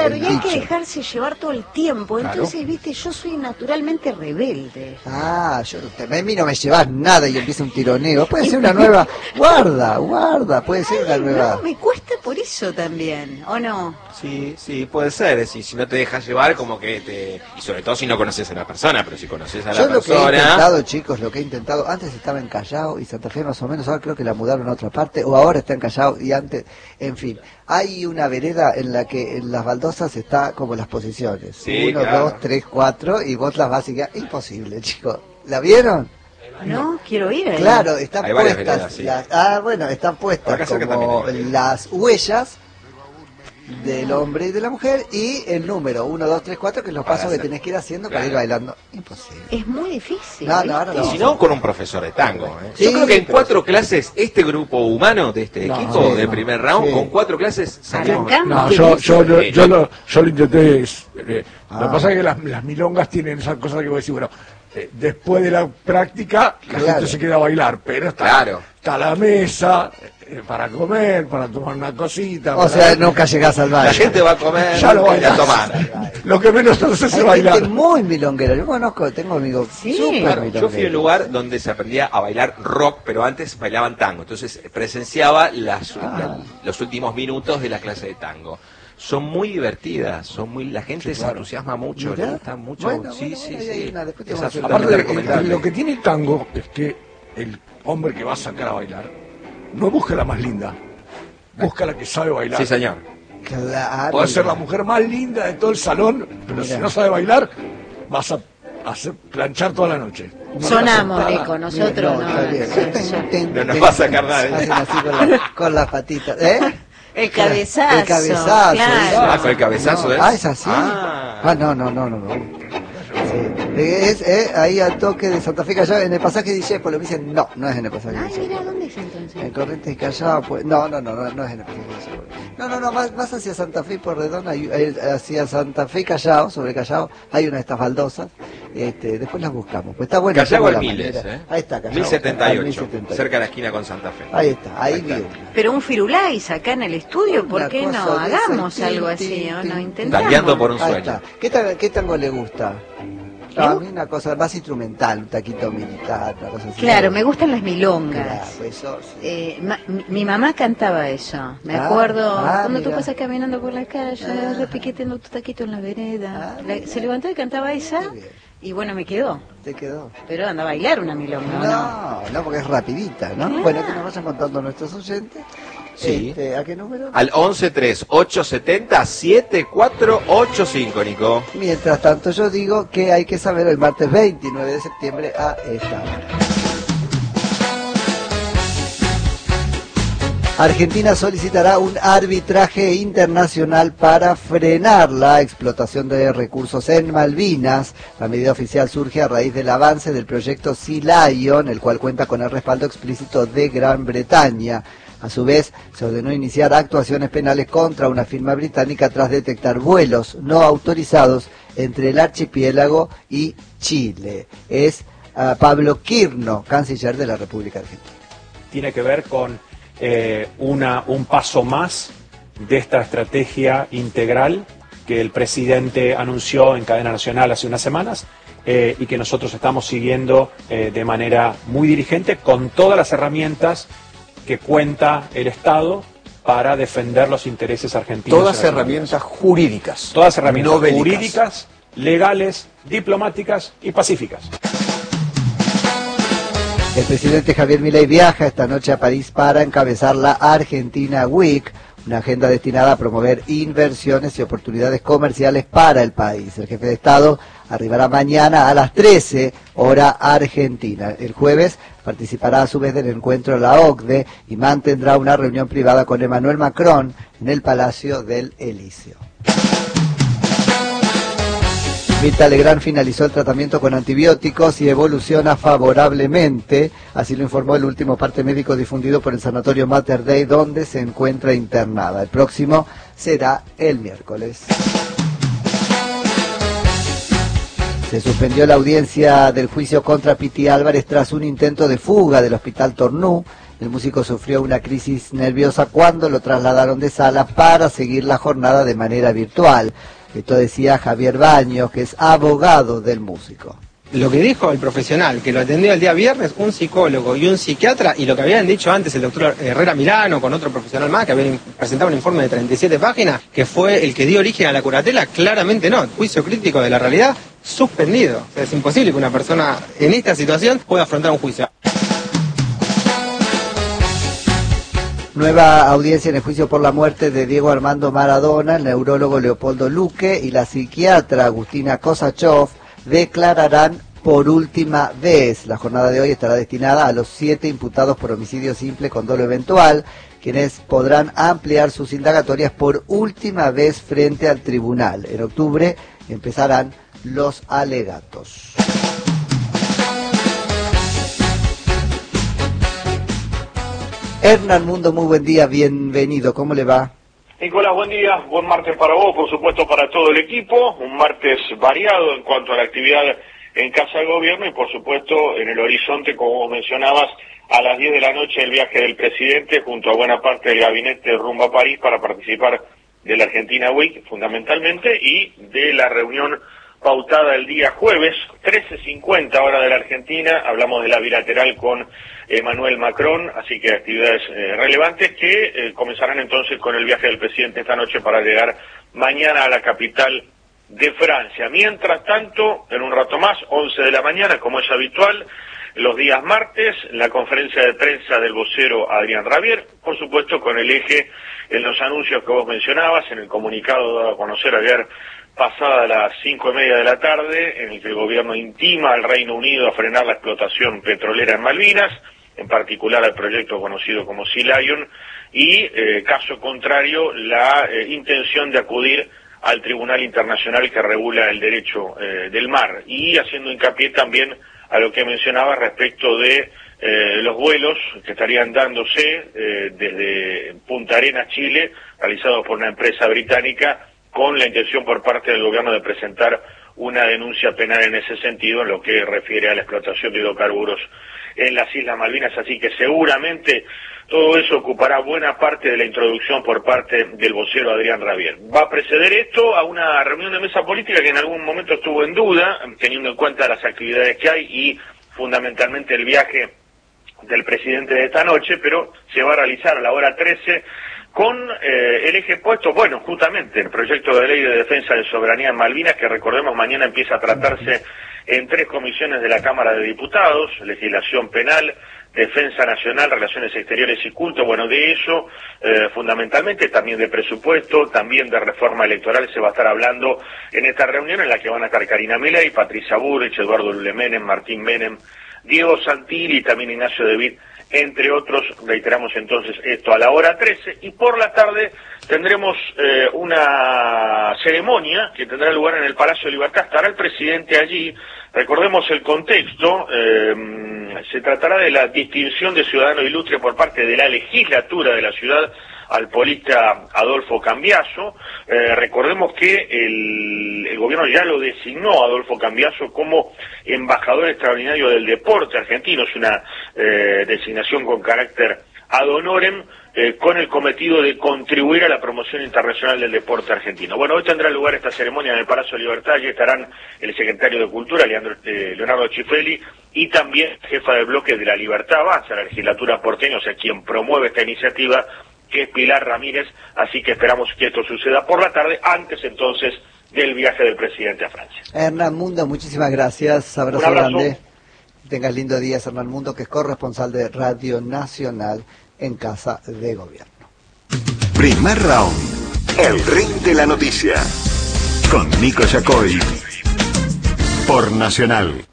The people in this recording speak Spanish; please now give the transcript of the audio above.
Claro, el y hay que dicho. dejarse llevar todo el tiempo. Entonces, viste, yo soy naturalmente rebelde. Ah, a mí no me llevas nada y empieza un tironeo. Puede ser una nueva... Guarda, puede ser una nueva... No, me cuesta por eso también, ¿o no? Sí, puede ser. Es decir, si no te dejas llevar, como que te... Y sobre todo si no conoces a la persona, pero si conoces a Yo la lo que he persona... intentado, chicos, antes estaba en Callao y Santa Fe más o menos, ahora creo que la mudaron a otra parte, o ahora está en Callao y antes, en fin, hay una vereda en la que en las baldosas está como las posiciones, Sí, 1, claro. 2, 3, 4, y vos las vas y quedas, imposible, chicos, ¿la vieron? No, quiero ir ahí. Claro, están Hay varias puestas, veredas, sí. Están puestas Acá cerca como también hay. las huellas del hombre y de la mujer y el número 1, 2, 3, 4, que es los Para pasos que hacer. tenés que ir haciendo para Claro. ir bailando. Imposible. Es muy difícil. No, ¿viste? ahora Y no. si no, con un profesor de tango. Sí, Yo creo que en pero- 4 clases, este grupo humano de este No, equipo sí, de no. primer round, Sí. con 4 clases salimos. Arrancamos. No, yo lo intenté. Lo que Ah. pasa es que las milongas tienen esa cosa que voy a decir, bueno, después de la práctica, la Claro. gente se queda a bailar, pero Claro. está la mesa para comer, para tomar una cosita. O sea, nunca llegás al baile. La gente va a comer Ya lo y a bailás. tomar. Lo que menos te hace es Hay bailar. gente muy milonguera. Yo conozco, tengo amigos Sí. súper Claro, milongueros. yo fui a un lugar donde se aprendía a bailar rock, pero antes bailaban tango. Entonces presenciaba los últimos minutos de la clase de tango. Son muy divertidas, la gente se entusiasma mucho, Mirá. le gusta mucho. Bueno, sí, ahí hay una, después te Es vamos a hacer absolutamente Aparte, recomendable. lo que tiene el tango es que el hombre que va a sacar a bailar no busca la más linda, busca la que sabe bailar. Sí, señor. Claro. Puede ser la mujer más linda de todo el salón, pero si no sabe bailar, vas a hacer planchar toda la noche. Sonamos, Nico, nosotros No, no. está bien. No nos va a sacar nadie. Hacen así con las patitas. ¿Eh? El cabezazo. El cabezazo. Claro. Ah, con el cabezazo, No. ¿es? Ah, es así. Ah. No. Sí. Ahí al toque de Santa Fe Callao, en el pasaje de Discépolo, me dicen, no es en el pasaje de Ay, Discépolo. mira, ¿dónde es entonces? En Corrientes Callao, pues, no es en el pasaje de Discépolo. No, más hacia Santa Fe por Redón, hacia Santa Fe Callao, sobre Callao, hay una de estas baldosas, después las buscamos, pues está bueno. Callao la al Miles, manera. Ahí está, Callao. 1078, 1078. cerca de la esquina con Santa Fe. Ahí está, ahí vi está. una. Pero un firulais acá en el estudio, ¿por Una qué no cosa de esa, hagamos tin, algo tin, así? ¿O tin, no tin. intentamos? Tangueando por un Ahí sueño. está. ¿Qué tango le gusta? No, a mí una cosa más instrumental, un taquito militar, una cosa así. Claro, me gustan las Claro, milongas. eso sí. Mi mamá cantaba eso, me Ah, acuerdo, cuando tú mira. pasas caminando por la calle, repiqueteando tu taquito en la vereda, Ah, mira. se levantó y cantaba esa, Qué bien. y bueno, me quedó, ¿Te quedó? pero anda a bailar una milonga, ¿o no? No, porque es rapidita, ¿no? Claro. Bueno, que nos vayan contando nuestros oyentes. Sí. ¿A qué número? Al 1138707485, Nico. Mientras tanto, yo digo que hay que saber el martes 29 de septiembre a esta hora. Argentina solicitará un arbitraje internacional para frenar la explotación de recursos en Malvinas. La medida oficial surge a raíz del avance del proyecto Sea Lion, el cual cuenta con el respaldo explícito de Gran Bretaña. A su vez, se ordenó iniciar actuaciones penales contra una firma británica tras detectar vuelos no autorizados entre el archipiélago y Chile. Es Pablo Quirno, canciller de la República Argentina. Tiene que ver con un paso más de esta estrategia integral que el presidente anunció en cadena nacional hace unas semanas y que nosotros estamos siguiendo de manera muy diligente con todas las herramientas que cuenta el Estado para defender los intereses argentinos. Todas en la herramientas jurídicas. Todas herramientas no bélicas. jurídicas, legales, diplomáticas y pacíficas. El presidente Javier Milei viaja esta noche a París para encabezar la Argentina Week, una agenda destinada a promover inversiones y oportunidades comerciales para el país. El jefe de Estado arribará mañana a las 13, hora argentina. El jueves participará a su vez del encuentro de la OCDE y mantendrá una reunión privada con Emmanuel Macron en el Palacio del Elíseo. Mirta Legrand finalizó el tratamiento con antibióticos y evoluciona favorablemente, así lo informó el último parte médico difundido por el Sanatorio Mater Dei, donde se encuentra internada. El próximo será el miércoles. Se suspendió la audiencia del juicio contra Piti Álvarez tras un intento de fuga del Hospital Tornú. El músico sufrió una crisis nerviosa cuando lo trasladaron de sala para seguir la jornada de manera virtual. Esto decía Javier Baños, que es abogado del músico. Lo que dijo el profesional, que lo atendió el día viernes, un psicólogo y un psiquiatra, y lo que habían dicho antes el doctor Herrera Milano con otro profesional más, que habían presentado un informe de 37 páginas, que fue el que dio origen a la curatela, claramente no. El juicio crítico de la realidad, suspendido. O sea, es imposible que una persona en esta situación pueda afrontar un juicio. Nueva audiencia en el juicio por la muerte de Diego Armando Maradona. El neurólogo Leopoldo Luque y la psiquiatra Agustina Kosachov declararán por última vez. La jornada de hoy estará destinada a los 7 imputados por homicidio simple con dolo eventual, quienes podrán ampliar sus indagatorias por última vez frente al tribunal. En octubre empezarán los alegatos. Hernán Mundo, muy buen día, bienvenido, ¿cómo le va? Nicolás, buen día, buen martes para vos, por supuesto para todo el equipo, un martes variado en cuanto a la actividad en Casa de Gobierno y por supuesto en el horizonte, como vos mencionabas, a las 10 de la noche el viaje del presidente junto a buena parte del gabinete rumbo a París para participar de la Argentina Week fundamentalmente y de la reunión pautada el día jueves, 13:50 hora de la Argentina, hablamos de la bilateral con Emmanuel Macron, así que actividades relevantes que comenzarán entonces con el viaje del presidente esta noche para llegar mañana a la capital de Francia. Mientras tanto, en un rato más, 11 de la mañana, como es habitual, los días martes, la conferencia de prensa del vocero Adrián Rabier, por supuesto con el eje en los anuncios que vos mencionabas, en el comunicado dado a conocer ayer pasada las 5:30 de la tarde, en el que el gobierno intima al Reino Unido a frenar la explotación petrolera en Malvinas, en particular al proyecto conocido como Sea Lion, y caso contrario, la intención de acudir al Tribunal Internacional que regula el derecho del mar, y haciendo hincapié también a lo que mencionaba respecto de los vuelos que estarían dándose desde Punta Arenas, Chile, realizados por una empresa británica, con la intención por parte del gobierno de presentar una denuncia penal en ese sentido, en lo que refiere a la explotación de hidrocarburos en las Islas Malvinas, así que seguramente todo eso ocupará buena parte de la introducción por parte del vocero Adrián Rabier. Va a preceder esto a una reunión de mesa política que en algún momento estuvo en duda, teniendo en cuenta las actividades que hay y fundamentalmente el viaje del presidente de esta noche, pero se va a realizar a la hora 13 con el eje puesto, bueno, justamente el proyecto de ley de defensa de soberanía en Malvinas, que recordemos mañana empieza a tratarse en 3 comisiones de la Cámara de Diputados, legislación penal, defensa nacional, relaciones exteriores y culto. Bueno, de eso fundamentalmente, también de presupuesto, también de reforma electoral se va a estar hablando en esta reunión, en la que van a estar Karina Milei, Patricia Bullrich, Eduardo Lule Menem, Martín Menem, Diego Santilli y también Ignacio De Witt, entre otros. Reiteramos entonces esto a la hora 13, y por la tarde tendremos una ceremonia que tendrá lugar en el Palacio de Libertad. Estará el presidente allí. Recordemos el contexto, se tratará de la distinción de ciudadano ilustre por parte de la legislatura de la ciudad al política Adolfo Cambiaso. Recordemos que el gobierno ya lo designó a Adolfo Cambiaso como embajador extraordinario del deporte argentino. Es una designación con carácter ad honorem, con el cometido de contribuir a la promoción internacional del deporte argentino. Bueno, hoy tendrá lugar esta ceremonia en el Palacio de Libertad. Allí estarán el secretario de Cultura, Leonardo Cifelli, y también jefa de bloque de la Libertad Avanza, la legislatura porteña, o sea, quien promueve esta iniciativa, que es Pilar Ramírez. Así que esperamos que esto suceda por la tarde, antes entonces del viaje del presidente a Francia. Hernán Mundo, muchísimas gracias, abrazo grande. Tengas lindo día, Hernán Mundo, que es corresponsal de Radio Nacional en Casa de Gobierno. Primer round, el ring de la noticia, con Nico Yacoy, por Nacional.